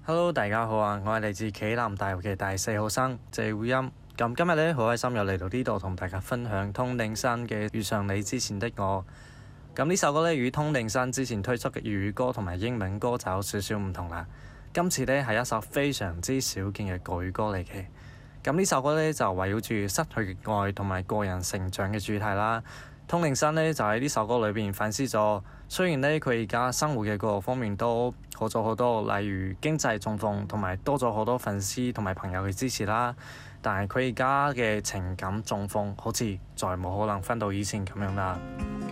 Hello，大家好啊！我係嚟自暨南大學嘅第4號生謝會音。咁今日呢，好開心又嚟到呢度同大家分享通靈山嘅遇上你之前的我。咁呢首歌呢，與通靈山之前推出嘅粵語歌同埋英文歌就有少少唔同啦。今次呢，係一首非常之少見嘅國語歌嚟嘅。咁呢首歌呢，就圍繞住失去嘅愛同埋個人成長嘅主題啦。通靈山呢，就喺呢首歌裏邊反思咗，雖然呢，佢而家生活嘅各個方面都好咗好多，例如經濟狀況同埋多咗好多粉絲同埋朋友嘅支持啦，但係佢而家嘅情感狀況好似再冇可能返到以前咁樣啦。